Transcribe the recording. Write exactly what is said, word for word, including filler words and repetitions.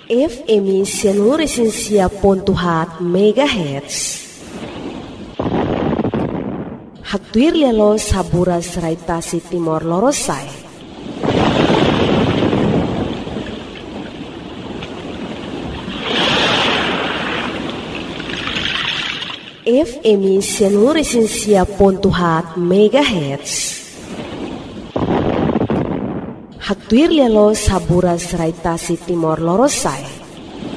F M cento resensia ponto hat megahertz. Haktuir lelo saburas raitasi Timor Lorosai. F M cento resensia ponto hat megahertz. Haktuir lelo saburas raitasi Timor Lorosai.